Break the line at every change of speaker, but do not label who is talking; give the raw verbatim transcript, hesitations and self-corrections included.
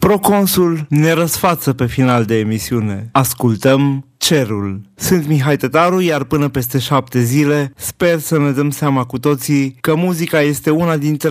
Proconsul ne răsfață pe final de emisiune. Ascultăm Cerul. Sunt Mihai Tătaru, iar până peste șapte zile sper să ne dăm seama cu toții că muzica este una dintre